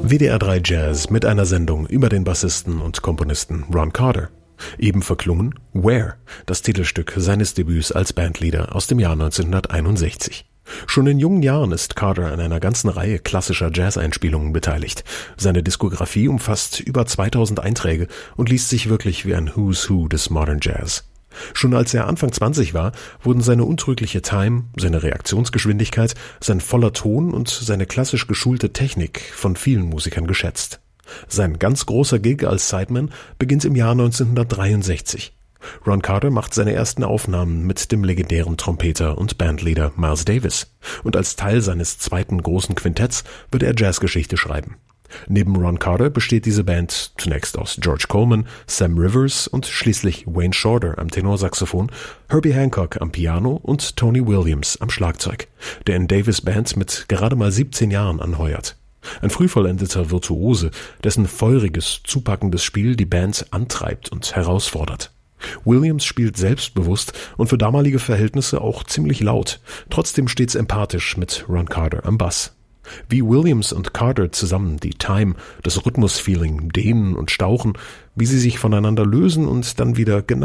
WDR 3 Jazz mit einer Sendung über den Bassisten und Komponisten Ron Carter. Eben verklungen Where, das Titelstück seines Debüts als Bandleader aus dem Jahr 1961. Schon in jungen Jahren ist Carter an einer ganzen Reihe klassischer Jazz-Einspielungen beteiligt. Seine Diskografie umfasst über 2000 Einträge und liest sich wirklich wie ein Who's Who des Modern Jazz. Schon als er Anfang 20 war, wurden seine untrügliche Time, seine Reaktionsgeschwindigkeit, sein voller Ton und seine klassisch geschulte Technik von vielen Musikern geschätzt. Sein ganz großer Gig als Sideman beginnt im Jahr 1963. Ron Carter macht seine ersten Aufnahmen mit dem legendären Trompeter und Bandleader Miles Davis. Und als Teil seines zweiten großen Quintetts wird er Jazzgeschichte schreiben. Neben Ron Carter besteht diese Band zunächst aus George Coleman, Sam Rivers und schließlich Wayne Shorter am Tenorsaxophon, Herbie Hancock am Piano und Tony Williams am Schlagzeug, der in Davis' Band mit gerade mal 17 Jahren anheuert. Ein frühvollendeter Virtuose, dessen feuriges, zupackendes Spiel die Band antreibt und herausfordert. Williams spielt selbstbewusst und für damalige Verhältnisse auch ziemlich laut, trotzdem stets empathisch mit Ron Carter am Bass. Wie Williams und Carter zusammen die Time, das Rhythmusfeeling dehnen und stauchen, wie sie sich voneinander lösen und dann wieder genau